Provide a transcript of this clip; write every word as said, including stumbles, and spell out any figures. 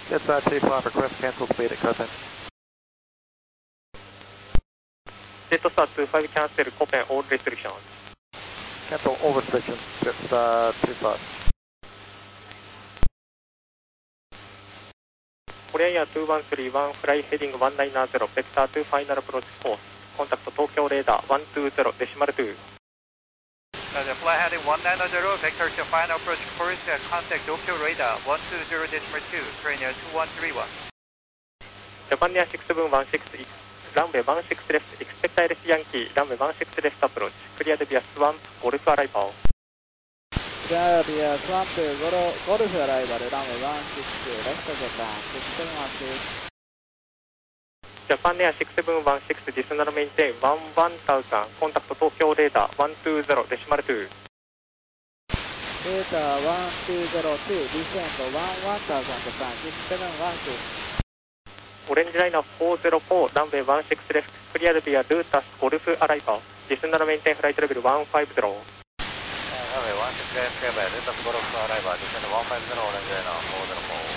Yes, uh, Chief Lab request cancel speed at Copen. Jetstar two five cancel Copen all restrictions. Cancel all restrictions, Jetstar two five. Korean Air two one three one, fly heading one nine zero, vector two final approach course. Contact Tokyo radar one two zero, decimal two. Uh, fly heading one nine zero, vector to final approach course, uh, contact Tokyo radar one two zero, decimal two, Korean Air two one three one. Japan Air six seven one six, runway one six left, expect Iris Yankee, runway one six left approach, cleared via Swamp, Golf arrival. Cleared via Swamp, Golf arrival, runway one six left, Japan, six seven one six. Japan Air six seven one six, decimal maintain one one thousand, contact Tokyo radar one two zero, decimal two. Radar one two zero two, descend one one thousand, Japan, six seven one six. Orange liner four zero four, runway one six left, cleared via Lutas, Golf arrival, decimal maintain flight level one five zero. Runway one six left, cleared by Lutas, Golf arrival, descend one five zero, orange liner four zero four.